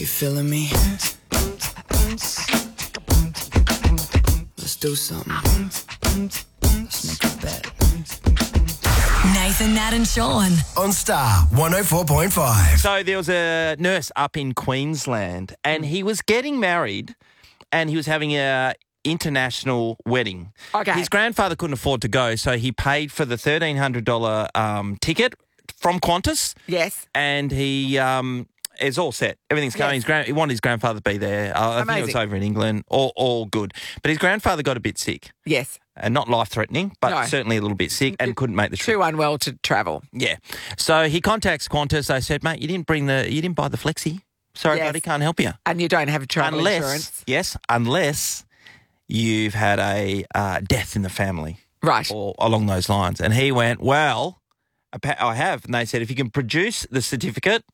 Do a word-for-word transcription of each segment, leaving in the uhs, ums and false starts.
You feeling me? Let's do something. Let's make a bet. Nathan, Nat and Sean. On Star one oh four point five. So there was a nurse up in Queensland and he was getting married and he was having a international wedding. Okay. His grandfather couldn't afford to go, so he paid for the thirteen hundred dollars um, ticket from Qantas. Yes. And he um, is all set. Everything's going. Yes. His grand, he wanted his grandfather to be there. Uh, I think it was Amazing. over in England. All, all good. But his grandfather got a bit sick. Yes. And not life-threatening, but No. certainly a little bit sick and couldn't make the trip. Too unwell to travel. Yeah. So he contacts Qantas. They said, mate, you didn't bring the, you didn't buy the flexi. Sorry, Yes. buddy, can't help you. And you don't have travel unless, insurance. yes, unless you've had a uh, death in the family. Right. Or along those lines. And he went, well, I have. And they said, if you can produce the certificate.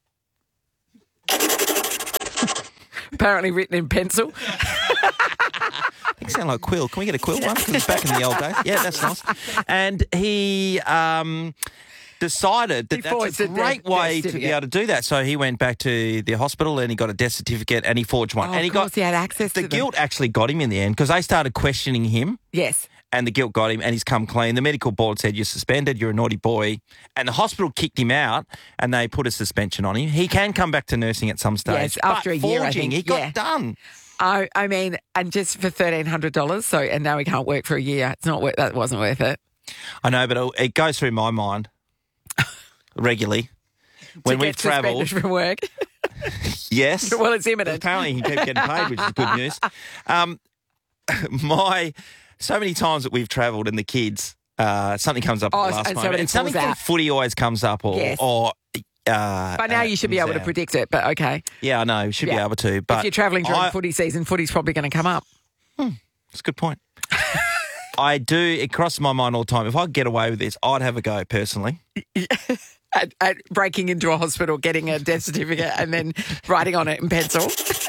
Apparently written in pencil. They sound like quill. Can we get a quill one? Because it's back in the old days. Yeah, that's nice. And he um, decided that He that's forged a a death- great death way to be certificate. able to do that. So he went back to the hospital and he got a death certificate and he forged one. Oh, and he of course got he had access the to them. guilt actually got him in the end because they started questioning him. Yes. And the guilt got him and he's come clean. The medical board said, you're suspended, you're a naughty boy. And the hospital kicked him out and they put a suspension on him. He can come back to nursing at some stage. Yes, after but a year, I forging, think, he got yeah. done. I, I mean, and just for thirteen hundred dollars, so, and now he can't work for a year. It's not worth, that wasn't worth it. I know, but it- it goes through my mind regularly. When To we've get suspended travelled, from work. yes. Well, it's imminent. Apparently he kept getting paid, which is good news. Um, my... So many times that we've travelled and the kids, uh, something comes up Oh, at the last and moment. somebody And something falls from out. footy always comes up or... Yes. or uh, By now uh, you should be comes able to out. predict it, but okay. Yeah, I know. Should be Yeah. able to. But if you're travelling during I- footy season, footy's probably going to come up. That's a good point. I do. It crosses my mind all the time. If I could get away with this, I'd have a go personally. At, at breaking into a hospital, getting a death certificate and then writing on it in pencil.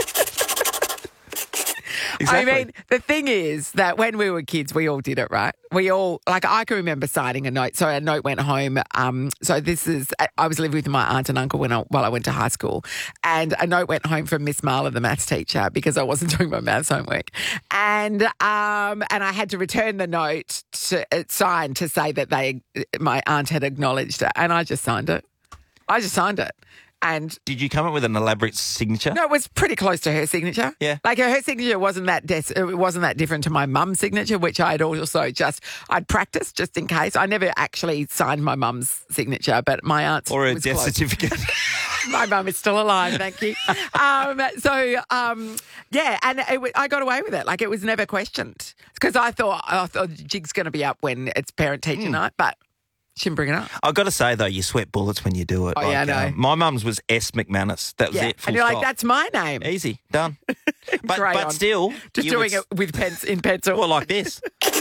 Exactly. I mean, the thing is that when we were kids, we all did it, right? We all, like, I can remember signing a note. So a note went home. Um, so this is, I was living with my aunt and uncle when I, while I went to high school. And a note went home from Miss Marla, the maths teacher, because I wasn't doing my maths homework. And um, and I had to return the note to, uh, signed to say that they, my aunt had acknowledged it. And I just signed it. I just signed it. And Did you come up with an elaborate signature? no, it was pretty close to her signature. Yeah. Like her, her signature wasn't that des- it wasn't that different to my mum's signature, which I'd also just I'd practiced just in case. I never actually signed my mum's signature, but my aunt's Or a was death close. certificate? My mum is still alive, thank you. um, so um, yeah, and it, wa- I got away with it. Like it was never questioned because I thought I thought the jig's going to be up when it's parent teacher Hmm. night, but shouldn't bring it up. I've got to say, though, you sweat bullets when you do it. Oh, yeah, I know. um, my mum's was S. McManus. That was Yeah, it. Full and you're stop. like, that's my name. Easy. Done. But, Great but on. still... Just you doing would, it with pens in pencil. Well, like this.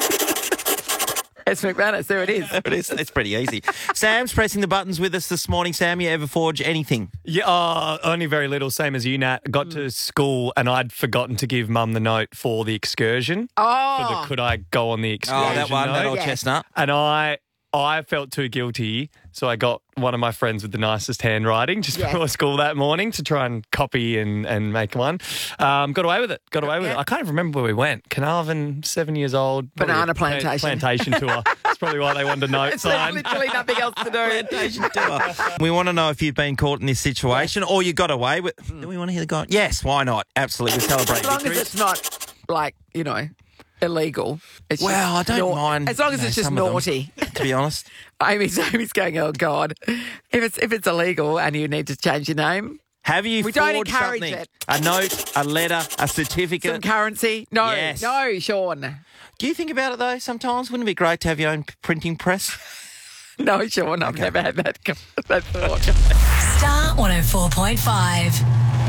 S. McManus, there it is. There it is. It's pretty easy. Sam's pressing the buttons with us this morning. Sam, you ever forge anything? Yeah, uh, only very little, same as you, Nat. Got to school and I'd forgotten to give Mum the note for the excursion. Oh. For the, could I go on the excursion Oh, that one, that note? old Yeah. chestnut. And I I felt too guilty, so I got one of my friends with the nicest handwriting just Yes. before school that morning to try and copy and, and make one. Um, got away with it. Got away with Yeah. it. I can't even remember where we went. Carnarvon, seven years old. probably Banana a plant- plantation. Plantation tour. That's probably why they wanted a note It's there's signed. literally nothing else to do. We want to know if you've been caught in this situation or you got away with... Do we want to hear the guy? Yes, why not? Absolutely. We celebrate As long victories. as it's not, like, you know, illegal. It's Well, I just don't nau- mind, As long you as know, it's just some of them. naughty. To be honest. Amy's, Amy's going, oh, God. If it's if it's illegal and you need to change your name, Have you We don't forged encourage something? it. A note, a letter, a certificate? some currency. No, Yes. no, Sean. Do you think about it, though, sometimes? Wouldn't it be great to have your own p- printing press? No, Sean, I've never had that, that thought. Star one oh four point five.